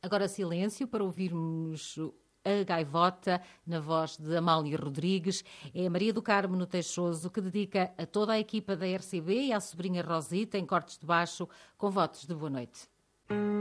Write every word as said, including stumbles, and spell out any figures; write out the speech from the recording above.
Agora silêncio para ouvirmos A Gaivota, na voz de Amália Rodrigues. É a Maria do Carmo no Teixoso que dedica a toda a equipa da R C B e à sobrinha Rosita, em cortes de baixo, com votos de boa noite.